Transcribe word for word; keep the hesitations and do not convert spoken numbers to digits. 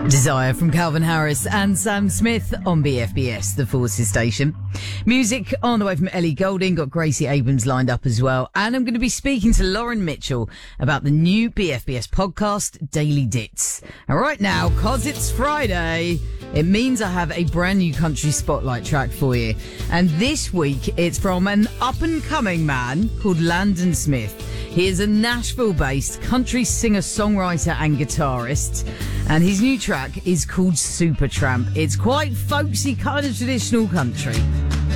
Desire from Calvin Harris and Sam Smith on B F B S, the Forces station. Music on the way from Ellie Goulding, got Gracie Abrams lined up as well. And I'm going to be speaking to Lauren Mitchell about the new B F B S podcast, Daily Dits. And right now, cause it's Friday, it means I have a brand new country spotlight track for you. And this week, it's from an up-and-coming man called Landon Smith. He is a Nashville-based country singer-songwriter and guitarist. And his new track is called Supertramp. It's quite folksy, kind of traditional country.